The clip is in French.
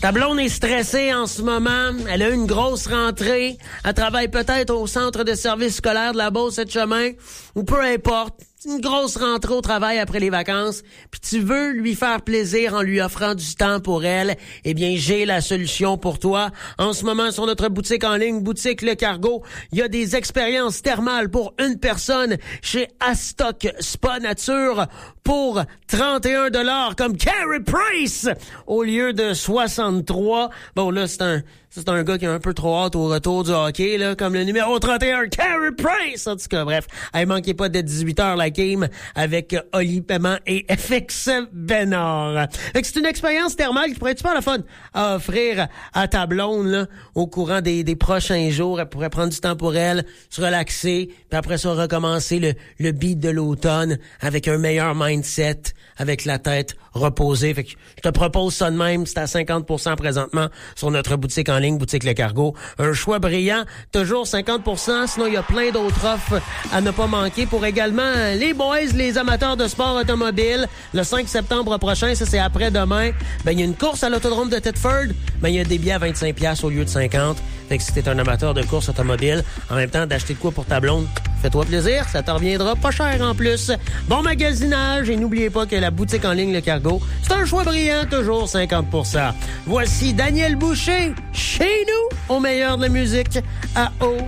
Ta blonde est stressée en ce moment. Elle a eu une grosse rentrée. Elle travaille peut-être au centre de service scolaire de la Beauce-et-Chemin ou peu importe. Une grosse rentrée au travail après les vacances, puis tu veux lui faire plaisir en lui offrant du temps pour elle, eh bien, j'ai la solution pour toi. En ce moment, sur notre boutique en ligne, Boutique Le Cargo, il y a des expériences thermales pour une personne chez Astock Spa Nature pour 31 $ comme Carey Price au lieu de 63. Bon, là, c'est un gars qui a un peu trop hâte au retour du hockey, là, comme le numéro 31, Carey Price. En tout cas, bref, manquez pas dès 18h la game avec Oli Paiement et FX Bénard. Fait que c'est une expérience thermale qui pourrait être super le fun à offrir à ta blonde, là, au courant des prochains jours. Elle pourrait prendre du temps pour elle, se relaxer, puis après ça, recommencer le beat de l'automne avec un meilleur mindset, avec la tête reposée. Fait que je te propose ça de même. C'est à 50% présentement sur notre boutique en ligne, Boutique Le Cargo. Un choix brillant, toujours 50%. Sinon, il y a plein d'autres offres à ne pas manquer pour également les boys, les amateurs de sport automobile. Le 5 septembre prochain, ça c'est après-demain, ben il y a une course à l'autodrome de Thetford. Ben il y a des billets à 25$ au lieu de 50. Fait que si t'es un amateur de course automobile, en même temps d'acheter de quoi pour ta blonde, fais-toi plaisir, ça te reviendra pas cher en plus. Bon magasinage et n'oubliez pas que la boutique en ligne Le Cargo, c'est un choix brillant, toujours 50%. Voici Daniel Boucher, chez nous, au meilleur de la musique, à haut.